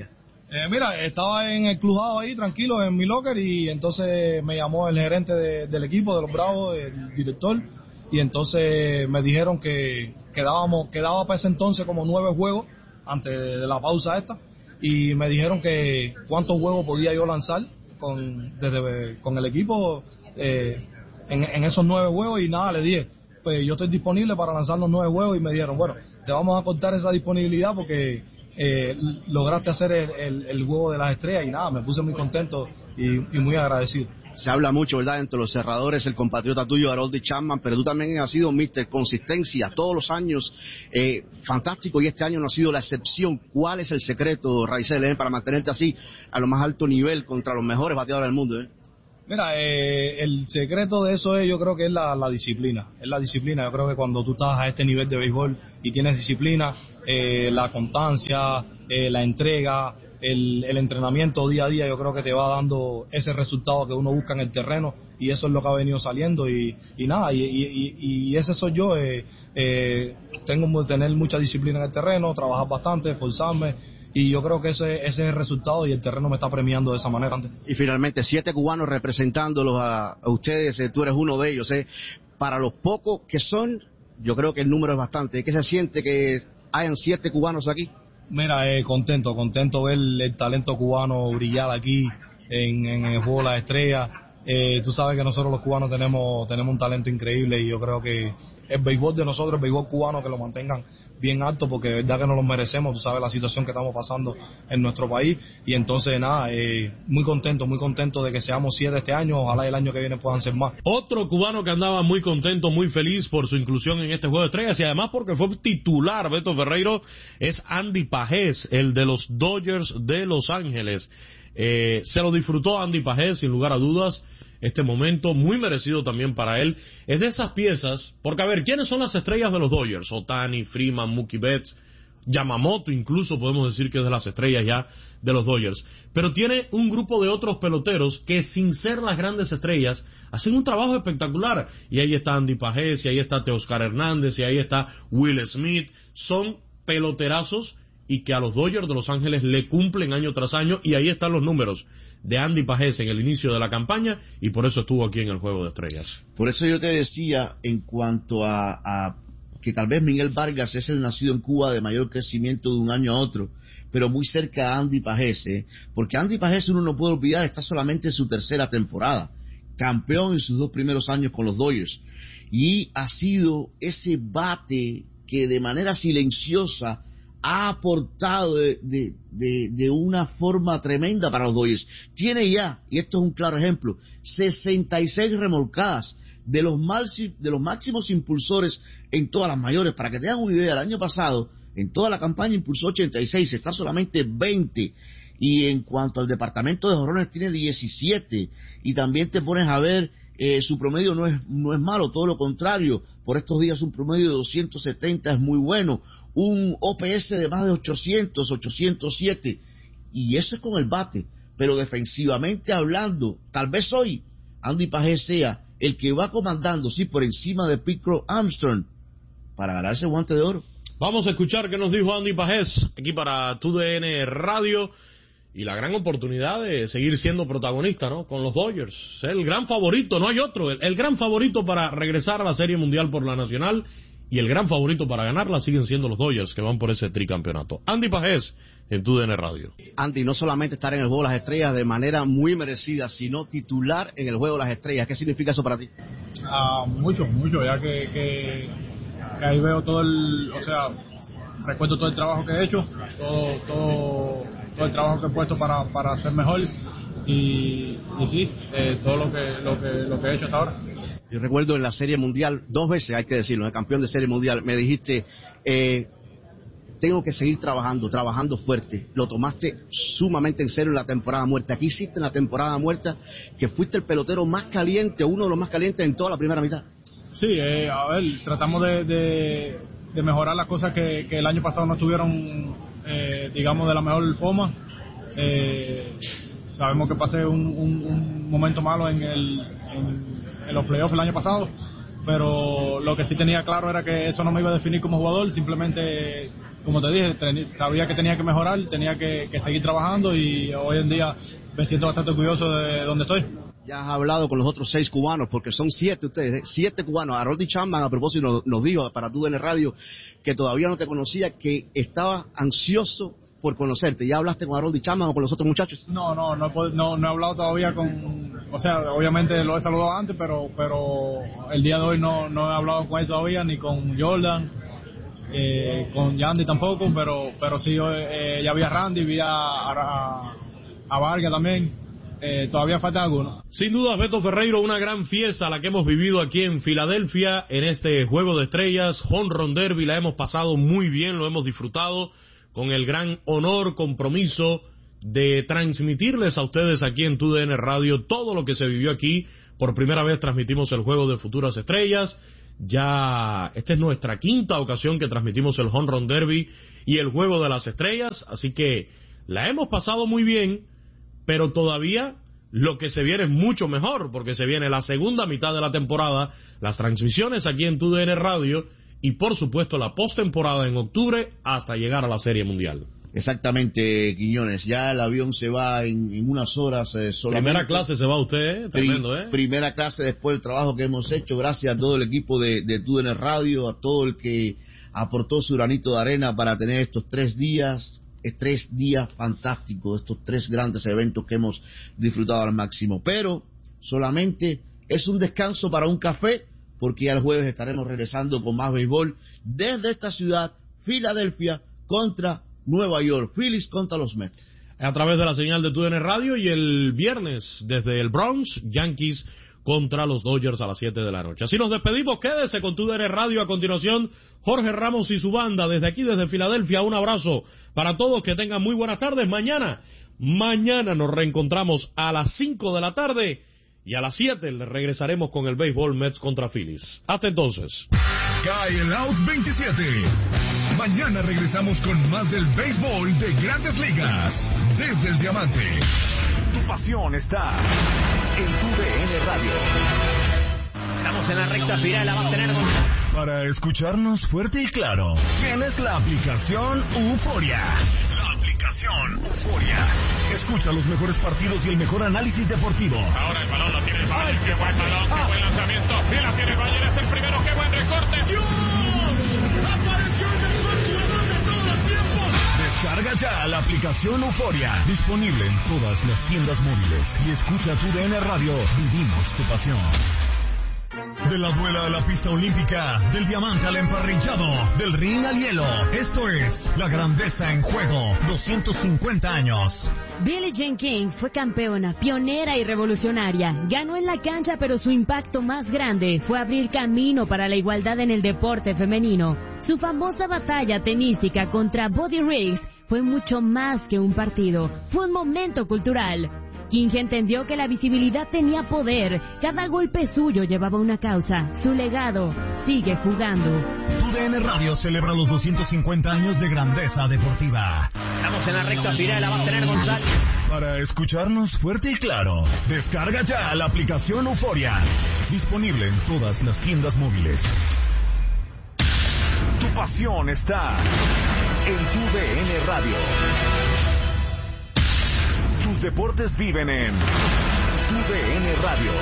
Eh, mira, estaba en el clujado ahí, tranquilo, en mi locker, y entonces me llamó el gerente de, del equipo, de los Bravos, el director, y entonces me dijeron que quedábamos, quedaba para ese entonces como nueve juegos antes de la pausa esta, y me dijeron que cuántos juegos podía yo lanzar con, desde, con el equipo eh, en, en esos nueve juegos, y nada, le dije, pues yo estoy disponible para lanzar los nueve juegos, y me dijeron, bueno, te vamos a cortar esa disponibilidad porque eh, lograste hacer el, el, el juego de las estrellas, y nada, me puse muy contento y, y muy agradecido. Se habla mucho, ¿verdad?, entre los cerradores, el compatriota tuyo, Harold Chapman, pero tú también has sido mister Consistencia todos los años, eh, fantástico, y este año no ha sido la excepción. ¿Cuál es el secreto, Raisel, eh, para mantenerte así a lo más alto nivel contra los mejores bateadores del mundo? Eh? Mira, eh, el secreto de eso es, yo creo que es la, la disciplina, es la disciplina. Yo creo que cuando tú estás a este nivel de béisbol y tienes disciplina, eh, la constancia, eh, la entrega, El, el entrenamiento día a día, yo creo que te va dando ese resultado que uno busca en el terreno, y eso es lo que ha venido saliendo, y, y nada, y, y, y ese soy yo. eh, eh, tengo que tener mucha disciplina en el terreno, trabajar bastante, esforzarme, y yo creo que ese, ese es el resultado, y el terreno me está premiando de esa manera. Y finalmente, siete cubanos representándolos a, a ustedes, eh, tú eres uno de ellos. Eh. Para los pocos que son, yo creo que el número es bastante. ¿Qué se siente que hayan siete cubanos aquí? Mira, eh, contento, contento ver el talento cubano brillar aquí en, en el juego de las estrellas. Eh, tú sabes que nosotros los cubanos tenemos tenemos un talento increíble, y yo creo que el béisbol de nosotros, el béisbol cubano, que lo mantengan bien alto, porque de verdad que nos lo merecemos. Tú sabes la situación que estamos pasando en nuestro país, y entonces nada, eh, muy contento, muy contento de que seamos siete este año. Ojalá el año que viene puedan ser más. Otro cubano que andaba muy contento, muy feliz por su inclusión en este Juego de Estrellas, y además porque fue titular, Beto Ferreiro, es Andy Pajés, el de los Dodgers de Los Ángeles. Eh, se lo disfrutó Andy Pajés, sin lugar a dudas, este momento, muy merecido también para él. Es de esas piezas, porque a ver, ¿quiénes son las estrellas de los Dodgers? Ohtani, Freeman, Mookie Betts, Yamamoto incluso podemos decir que es de las estrellas ya de los Dodgers, pero tiene un grupo de otros peloteros que, sin ser las grandes estrellas, hacen un trabajo espectacular, y ahí está Andy Pajés, y ahí está Teoscar Hernández, y ahí está Will Smith. Son peloterazos y que a los Dodgers de Los Ángeles le cumplen año tras año, y ahí están los números de Andy Pajés en el inicio de la campaña, y por eso estuvo aquí en el Juego de Estrellas. Por eso yo te decía, en cuanto a, a que tal vez Miguel Vargas es el nacido en Cuba de mayor crecimiento de un año a otro, pero muy cerca a Andy Pajés, ¿eh? Porque Andy Pajés, uno no puede olvidar, está solamente en su tercera temporada, campeón en sus dos primeros años con los Dodgers, y ha sido ese bate que de manera silenciosa ha aportado de, de, de, de una forma tremenda para los Dodgers. Tiene ya, y esto es un claro ejemplo, sesenta y seis remolcadas, de los, mal, de los máximos impulsores en todas las mayores. Para que tengan una idea, el año pasado, en toda la campaña impulsó ochenta y seis, está solamente veinte. Y en cuanto al departamento de jonrones, tiene diecisiete. Y también te pones a ver, eh, su promedio no es, no es malo, todo lo contrario. Por estos días un promedio de doscientos setenta es muy bueno. Un O P S de más de ochocientos, ochocientos siete. Y eso es con el bate. Pero defensivamente hablando, tal vez hoy Andy Pajés sea el que va comandando, sí, por encima de Pete Crow Armstrong, para ganarse el guante de oro. Vamos a escuchar qué nos dijo Andy Pajés aquí para T U D N Radio, y la gran oportunidad de seguir siendo protagonista, ¿no?, con los Dodgers. El gran favorito, no hay otro, el, el gran favorito para regresar a la Serie Mundial por la Nacional, y el gran favorito para ganarla siguen siendo los Dodgers, que van por ese tricampeonato. Andy Pajés en T U D N Radio. Andy, no solamente estar en el Juego de las Estrellas de manera muy merecida, sino titular en el Juego de las Estrellas. ¿Qué significa eso para ti? Ah, mucho, mucho, ya que, que, que ahí veo todo el, o sea, recuerdo todo el trabajo que he hecho, todo, todo, todo el trabajo que he puesto para, para ser mejor, y, y sí, eh, todo lo que, lo que, lo que he hecho hasta ahora. Yo recuerdo en la Serie Mundial, dos veces hay que decirlo, el campeón de Serie Mundial, me dijiste, eh, tengo que seguir trabajando, trabajando fuerte. Lo tomaste sumamente en serio en la temporada muerta. Aquí hiciste en la temporada muerta que fuiste el pelotero más caliente, uno de los más calientes en toda la primera mitad. Sí, eh, a ver, tratamos de, de, de mejorar las cosas que, que el año pasado no estuvieron, eh, digamos, de la mejor forma. Eh, sabemos que pasé un, un, un momento malo en el... En, en los playoffs el año pasado, pero lo que sí tenía claro era que eso no me iba a definir como jugador, simplemente como te dije, sabía que tenía que mejorar, tenía que, que seguir trabajando y hoy en día me siento bastante orgulloso de donde estoy. Ya has hablado con los otros seis cubanos, porque son siete ustedes, ¿eh? siete cubanos. Harold Chapman, a propósito, nos, nos dijo para tú en el radio que todavía no te conocía, que estaba ansioso por conocerte. ¿Ya hablaste con Harold Chapman o con los otros muchachos? No, no, no, he, no, no he hablado todavía con, o sea, obviamente lo he saludado antes, pero, pero el día de hoy no, no he hablado con él todavía, ni con Jordan, eh, con Yandy tampoco, pero, pero sí, eh, ya vi a Randy, vi a, a, a Vargas también. Eh, todavía falta alguno. Sin duda, Beto Ferreiro, una gran fiesta la que hemos vivido aquí en Filadelfia en este Juego de Estrellas, Home Run Derby. La hemos pasado muy bien, lo hemos disfrutado con el gran honor, compromiso de transmitirles a ustedes aquí en T U D N Radio todo lo que se vivió aquí. Por primera vez transmitimos el Juego de Futuras Estrellas. Ya esta es nuestra quinta ocasión que transmitimos el Home Run Derby y el Juego de las Estrellas, así que la hemos pasado muy bien. Pero todavía lo que se viene es mucho mejor, porque se viene la segunda mitad de la temporada, las transmisiones aquí en T U D N Radio y por supuesto la postemporada en octubre hasta llegar a la Serie Mundial. Exactamente, Quiñones, ya el avión se va en, en unas horas eh, solamente. Primera clase se va usted, ¿eh? Tremendo, ¿eh? Primera clase después del trabajo que hemos hecho, gracias a todo el equipo de, de T U D N Radio, a todo el que aportó su granito de arena para tener estos tres días. Tres días fantásticos, estos tres grandes eventos que hemos disfrutado al máximo, pero solamente es un descanso para un café, porque ya el jueves estaremos regresando con más béisbol desde esta ciudad, Filadelfia contra Nueva York, Phillies contra los Mets. A través de la señal de T U D N Radio, y el viernes desde el Bronx, Yankees contra los Dodgers a las siete de la noche. Así nos despedimos, quédese con T U D N Radio. A continuación, Jorge Ramos y su banda, desde aquí, desde Filadelfia. Un abrazo para todos, que tengan muy buenas tardes. Mañana, mañana nos reencontramos a las cinco de la tarde, y a las siete le regresaremos con el béisbol Mets contra Phillies. Hasta entonces. Cae el Out veintisiete. Mañana regresamos con más del béisbol de Grandes Ligas, desde el Diamante. Tu pasión está en Tu D N Radio. Estamos en la recta final, la va a tener Gonzalo. Para escucharnos fuerte y claro, tienes la aplicación Euforia. La aplicación Euforia. Escucha los mejores partidos y el mejor análisis deportivo. Ahora el balón lo tiene el Valle. Qué buen balón, qué buen lanzamiento. Y la tiene el Valle, es el primero. Qué buen recorte. ¡Dios! ¡Apareció el mejor jugador de todos los tiempos! Descarga ya la aplicación Euforia. Disponible en todas las tiendas móviles. Y escucha Tu D N Radio. Vivimos tu pasión. De la duela a la pista olímpica, del diamante al emparrillado, del ring al hielo. Esto es La Grandeza en Juego, doscientos cincuenta años. Billie Jean King fue campeona, pionera y revolucionaria. Ganó en la cancha, pero su impacto más grande fue abrir camino para la igualdad en el deporte femenino. Su famosa batalla tenística contra Buddy Riggs fue mucho más que un partido, fue un momento cultural. King entendió que la visibilidad tenía poder, cada golpe suyo llevaba una causa, su legado sigue jugando. Tu D N Radio celebra los doscientos cincuenta años de grandeza deportiva. Estamos en la recta final, la va a tener Gonzalo. Para escucharnos fuerte y claro, descarga ya la aplicación Euforia. Disponible en todas las tiendas móviles. Tu pasión está en Tu D N Radio. Tus deportes viven en Tu D N Radio.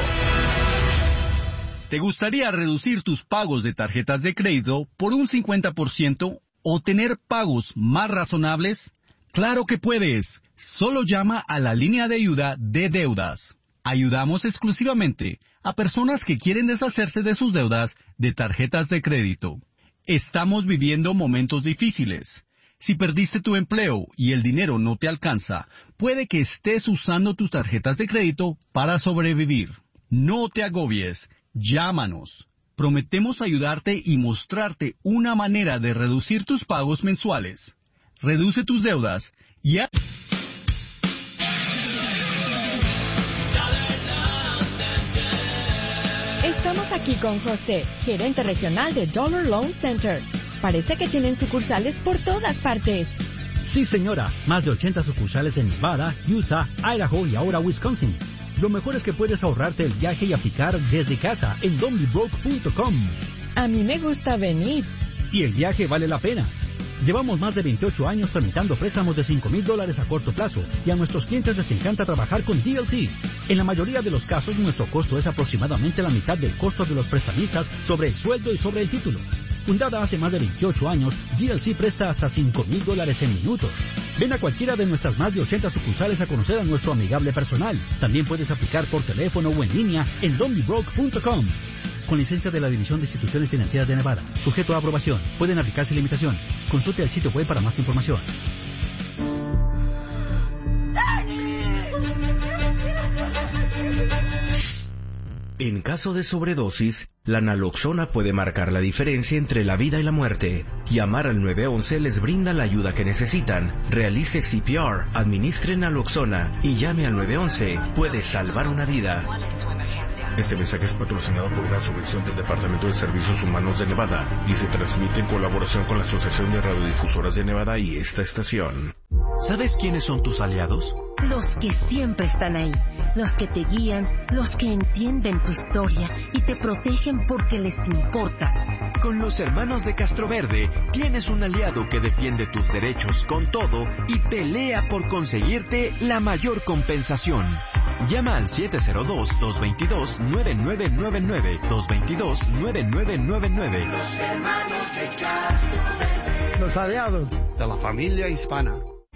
¿Te gustaría reducir tus pagos de tarjetas de crédito por un cincuenta por ciento o tener pagos más razonables? ¡Claro que puedes! Solo llama a la línea de ayuda de deudas. Ayudamos exclusivamente a personas que quieren deshacerse de sus deudas de tarjetas de crédito. Estamos viviendo momentos difíciles. Si perdiste tu empleo y el dinero no te alcanza, puede que estés usando tus tarjetas de crédito para sobrevivir. No te agobies, llámanos. Prometemos ayudarte y mostrarte una manera de reducir tus pagos mensuales. Reduce tus deudas y... A... Estamos aquí con José, gerente regional de Dollar Loan Center. Parece que tienen sucursales por todas partes. Sí, señora. Más de ochenta sucursales en Nevada, Utah, Idaho y ahora Wisconsin. Lo mejor es que puedes ahorrarte el viaje y aplicar desde casa en Donbybroke punto com. A mí me gusta venir. Y el viaje vale la pena. Llevamos más de veintiocho años tramitando préstamos de cinco mil dólares a corto plazo y a nuestros clientes les encanta trabajar con D L C. En la mayoría de los casos, nuestro costo es aproximadamente la mitad del costo de los prestamistas sobre el sueldo y sobre el título. Fundada hace más de veintiocho años, D L C presta hasta cinco mil dólares en minutos. Ven a cualquiera de nuestras más de ochenta sucursales a conocer a nuestro amigable personal. También puedes aplicar por teléfono o en línea en don't be broke punto com. Con licencia de la División de Instituciones Financieras de Nevada. Sujeto a aprobación. Pueden aplicarse limitaciones. Consulte el sitio web para más información. En caso de sobredosis, la naloxona puede marcar la diferencia entre la vida y la muerte. Llamar al nueve once les brinda la ayuda que necesitan. Realice C P R, administre naloxona y llame al nueve once. Puede salvar una vida. Este mensaje es patrocinado por una subvención del Departamento de Servicios Humanos de Nevada y se transmite en colaboración con la Asociación de Radiodifusoras de Nevada y esta estación. ¿Sabes quiénes son tus aliados? Los que siempre están ahí, los que te guían, los que entienden tu historia y te protegen porque les importas. Con los hermanos de Castroverde tienes un aliado que defiende tus derechos con todo y pelea por conseguirte la mayor compensación. Llama al siete cero dos, dos dos dos, nueve nueve nueve nueve, dos dos dos, nueve nueve nueve nueve. Los hermanos de Castroverde. Los aliados de la familia hispana.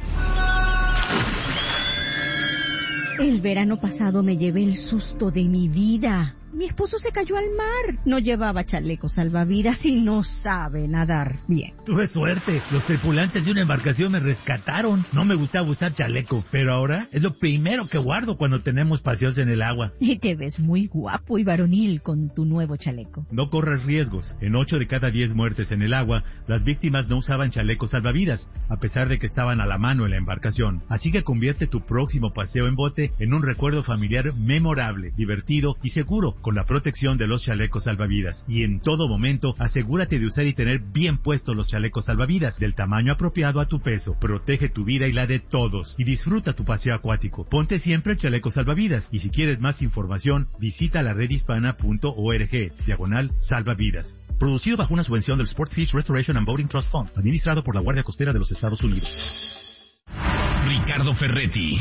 El verano pasado me llevé el susto de mi vida. Mi esposo se cayó al mar. No llevaba chaleco salvavidas y no sabe nadar bien. Tuve suerte. Los tripulantes de una embarcación me rescataron. No me gustaba usar chaleco, pero ahora es lo primero que guardo cuando tenemos paseos en el agua. Y te ves muy guapo y varonil con tu nuevo chaleco. No corras riesgos. En ocho de cada diez muertes en el agua, las víctimas no usaban chalecos salvavidas, a pesar de que estaban a la mano en la embarcación. Así que convierte tu próximo paseo en bote en un recuerdo familiar memorable, divertido y seguro, con la protección de los chalecos salvavidas. Y en todo momento, asegúrate de usar y tener bien puestos los chalecos salvavidas, del tamaño apropiado a tu peso. Protege tu vida y la de todos. Y disfruta tu paseo acuático. Ponte siempre el chaleco salvavidas. Y si quieres más información, visita la red hispana punto org, diagonal salvavidas. Producido bajo una subvención del Sportfish Restoration and Boating Trust Fund, administrado por la Guardia Costera de los Estados Unidos. Ricardo Ferretti,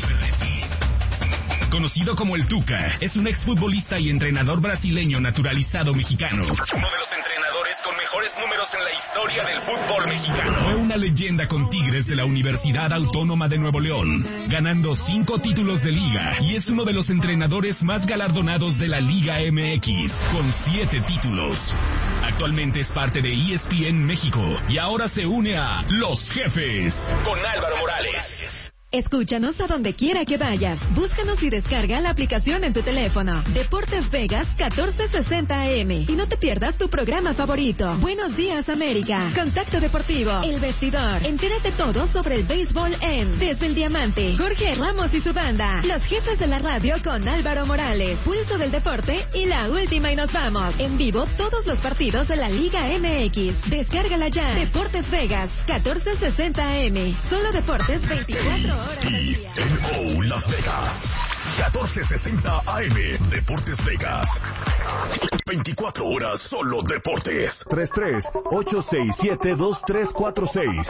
conocido como el Tuca, es un exfutbolista y entrenador brasileño naturalizado mexicano. Uno de los entrenadores con mejores números en la historia del fútbol mexicano. Fue una leyenda con Tigres de la Universidad Autónoma de Nuevo León, ganando cinco títulos de liga, y es uno de los entrenadores más galardonados de la Liga M X, con siete títulos. Actualmente es parte de E S P N México y ahora se une a Los Jefes con Álvaro Morales. Escúchanos a donde quiera que vayas. Búscanos y descarga la aplicación en tu teléfono. Deportes Vegas catorce sesenta A M. Y no te pierdas tu programa favorito. Buenos días, América. Contacto Deportivo. El Vestidor. Entérate todo sobre el béisbol en Desde el Diamante. Jorge Ramos y su banda. Los Jefes de la Radio con Álvaro Morales. Pulso del Deporte y la última y nos vamos. En vivo todos los partidos de la Liga M X. Descárgala ya. Deportes Vegas catorce sesenta A M. Solo deportes veinticuatro horas. T N O Las Vegas, catorce sesenta A M, Deportes Vegas, veinticuatro horas solo deportes. tres tres ocho seis siete dos tres cuatro seis.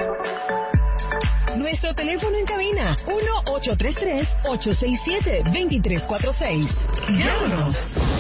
Nuestro teléfono en cabina, uno ocho tres tres ocho seis siete dos tres cuatro seis. ¡Llámanos!